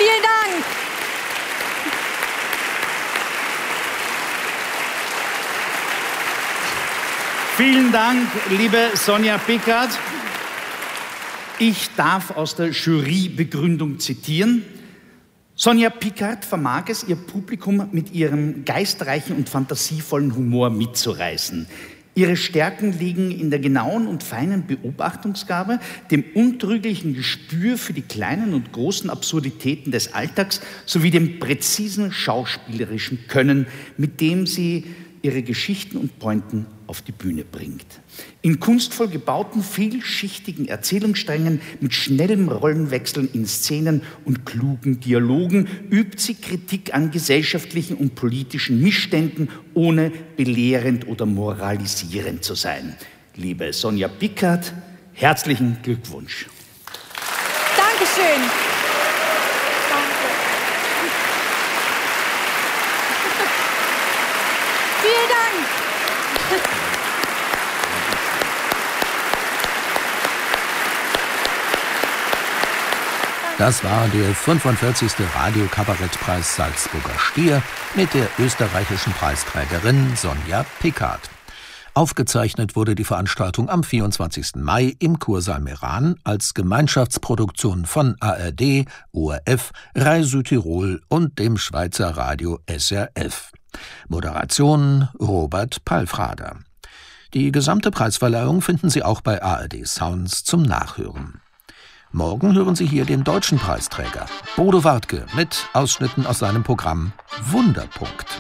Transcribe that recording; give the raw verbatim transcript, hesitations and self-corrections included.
Vielen Dank. Vielen Dank, liebe Sonja Pickard. Ich darf aus der Jurybegründung zitieren. Sonja Pickard vermag es, ihr Publikum mit ihrem geistreichen und fantasievollen Humor mitzureißen. Ihre Stärken liegen in der genauen und feinen Beobachtungsgabe, dem untrüglichen Gespür für die kleinen und großen Absurditäten des Alltags sowie dem präzisen schauspielerischen Können, mit dem sie ihre Geschichten und Pointen auf die Bühne bringt. In kunstvoll gebauten, vielschichtigen Erzählungssträngen mit schnellem Rollenwechseln in Szenen und klugen Dialogen übt sie Kritik an gesellschaftlichen und politischen Missständen, ohne belehrend oder moralisierend zu sein. Liebe Sonja Pickard, herzlichen Glückwunsch. Dankeschön. Vielen Dank. Das war der fünfundvierzigste Radio-Kabarettpreis Salzburger Stier mit der österreichischen Preisträgerin Sonja Pickard. Aufgezeichnet wurde die Veranstaltung am vierundzwanzigsten Mai im Kursaal Meran als Gemeinschaftsproduktion von A R D, O R F, Rai Südtirol und dem Schweizer Radio S R F. Moderation Robert Palfrader. Die gesamte Preisverleihung finden Sie auch bei A R D Sounds zum Nachhören. Morgen hören Sie hier den deutschen Preisträger, Bodo Wartke, mit Ausschnitten aus seinem Programm Wunderpunkt.